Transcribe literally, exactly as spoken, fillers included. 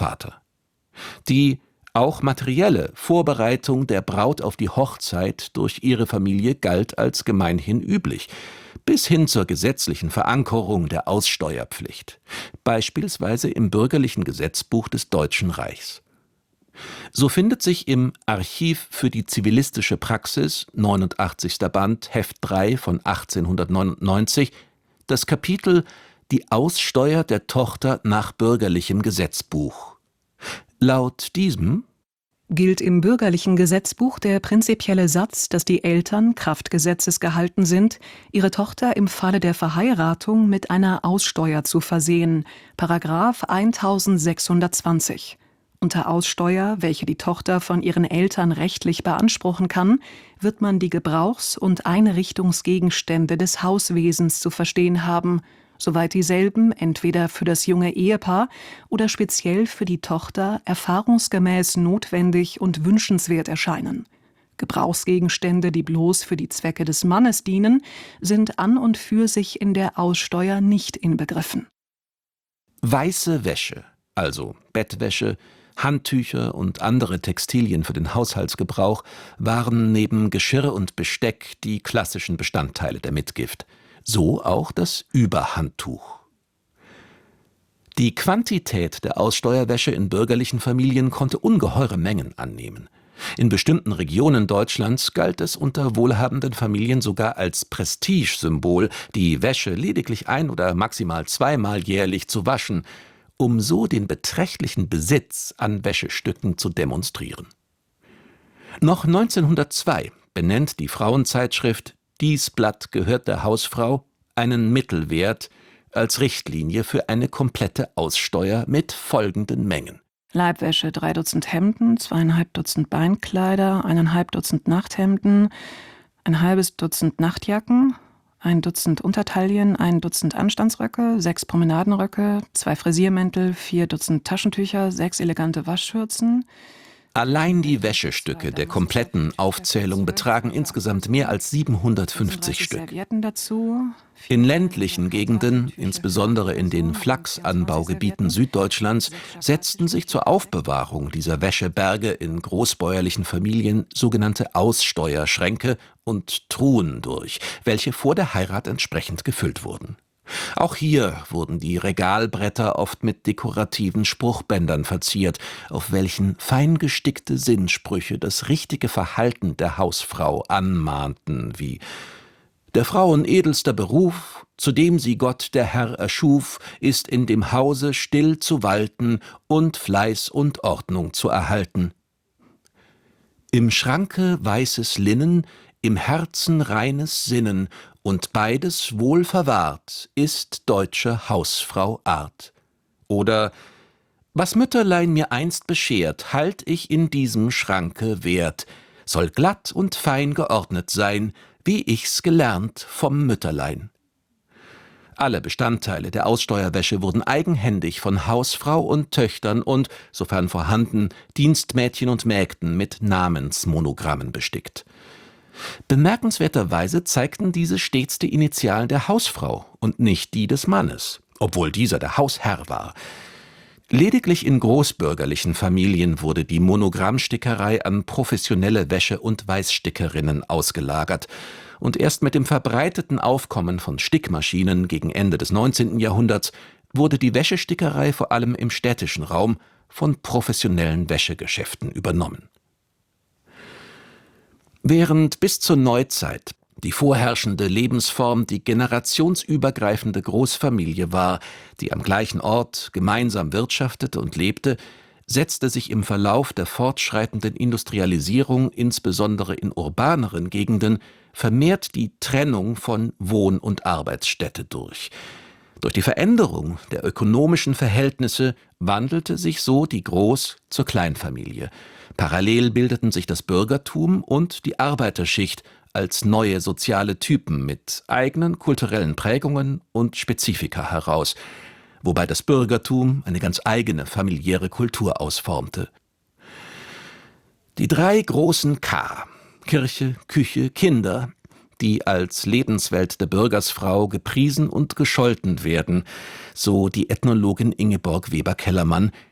Vater. Die auch materielle Vorbereitung der Braut auf die Hochzeit durch ihre Familie galt als gemeinhin üblich, bis hin zur gesetzlichen Verankerung der Aussteuerpflicht, beispielsweise im bürgerlichen Gesetzbuch des Deutschen Reichs. So findet sich im Archiv für die zivilistische Praxis, neunundachtzigster Band, Heft drei von achtzehnhundertneunundneunzig, das Kapitel »Die Aussteuer der Tochter nach bürgerlichem Gesetzbuch«. Laut diesem gilt im bürgerlichen Gesetzbuch der prinzipielle Satz, dass die Eltern kraft Gesetzes gehalten sind, ihre Tochter im Falle der Verheiratung mit einer Aussteuer zu versehen, Paragraph eintausendsechshundertzwanzig. Unter Aussteuer, welche die Tochter von ihren Eltern rechtlich beanspruchen kann, wird man die Gebrauchs- und Einrichtungsgegenstände des Hauswesens zu verstehen haben, soweit dieselben entweder für das junge Ehepaar oder speziell für die Tochter erfahrungsgemäß notwendig und wünschenswert erscheinen. Gebrauchsgegenstände, die bloß für die Zwecke des Mannes dienen, sind an und für sich in der Aussteuer nicht inbegriffen. Weiße Wäsche, also Bettwäsche, Handtücher und andere Textilien für den Haushaltsgebrauch waren neben Geschirr und Besteck die klassischen Bestandteile der Mitgift. So auch das Überhandtuch. Die Quantität der Aussteuerwäsche in bürgerlichen Familien konnte ungeheure Mengen annehmen. In bestimmten Regionen Deutschlands galt es unter wohlhabenden Familien sogar als Prestigesymbol, die Wäsche lediglich ein- oder maximal zweimal jährlich zu waschen, um so den beträchtlichen Besitz an Wäschestücken zu demonstrieren. Noch neunzehnhundertzwei benennt die Frauenzeitschrift »Dies Blatt gehört der Hausfrau« einen Mittelwert als Richtlinie für eine komplette Aussteuer mit folgenden Mengen. Leibwäsche drei Dutzend Hemden, zweieinhalb Dutzend Beinkleider, eineinhalb Dutzend Nachthemden, ein halbes Dutzend Nachtjacken, ein Dutzend Untertaillen, ein Dutzend Anstandsröcke, sechs Promenadenröcke, zwei Frisiermäntel, vier Dutzend Taschentücher, sechs elegante Waschschürzen. Allein die Wäschestücke der kompletten Aufzählung betragen insgesamt mehr als siebenhundertfünfzig Stück. In ländlichen Gegenden, insbesondere in den Flachsanbaugebieten Süddeutschlands, setzten sich zur Aufbewahrung dieser Wäscheberge in großbäuerlichen Familien sogenannte Aussteuerschränke und Truhen durch, welche vor der Heirat entsprechend gefüllt wurden. Auch hier wurden die Regalbretter oft mit dekorativen Spruchbändern verziert, auf welchen fein gestickte Sinnsprüche das richtige Verhalten der Hausfrau anmahnten, wie »Der Frauen edelster Beruf, zu dem sie Gott der Herr erschuf, ist in dem Hause still zu walten und Fleiß und Ordnung zu erhalten. Im Schranke weißes Linnen, im Herzen reines Sinnen, und beides wohl verwahrt, ist deutsche Hausfrau Art.« Oder »Was Mütterlein mir einst beschert, halt ich in diesem Schranke wert, soll glatt und fein geordnet sein, wie ich's gelernt vom Mütterlein.« Alle Bestandteile der Aussteuerwäsche wurden eigenhändig von Hausfrau und Töchtern und, sofern vorhanden, Dienstmädchen und Mägden mit Namensmonogrammen bestickt. Bemerkenswerterweise zeigten diese stets die Initialen der Hausfrau und nicht die des Mannes, obwohl dieser der Hausherr war. Lediglich in großbürgerlichen Familien wurde die Monogrammstickerei an professionelle Wäsche- und Weißstickerinnen ausgelagert, und erst mit dem verbreiteten Aufkommen von Stickmaschinen gegen Ende des neunzehnten Jahrhunderts wurde die Wäschestickerei vor allem im städtischen Raum von professionellen Wäschegeschäften übernommen. Während bis zur Neuzeit die vorherrschende Lebensform die generationsübergreifende Großfamilie war, die am gleichen Ort gemeinsam wirtschaftete und lebte, setzte sich im Verlauf der fortschreitenden Industrialisierung, insbesondere in urbaneren Gegenden, vermehrt die Trennung von Wohn- und Arbeitsstätte durch. Durch die Veränderung der ökonomischen Verhältnisse wandelte sich so die Groß- zur Kleinfamilie. Parallel bildeten sich das Bürgertum und die Arbeiterschicht als neue soziale Typen mit eigenen kulturellen Prägungen und Spezifika heraus, wobei das Bürgertum eine ganz eigene familiäre Kultur ausformte. Die drei großen K, Kirche, Küche, Kinder, die als Lebenswelt der Bürgersfrau gepriesen und gescholten werden, so die Ethnologin Ingeborg Weber-Kellermann,